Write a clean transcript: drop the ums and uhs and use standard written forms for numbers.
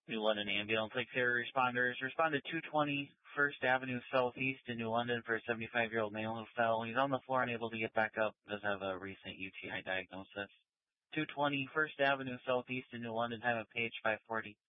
New London ambulance area responders responded 220 First Avenue Southeast in New London for a 75-year-old male who fell. He's on the floor, unable to get back up, does have a recent UTI diagnosis. 220 First Avenue Southeast in New London, time of page 540.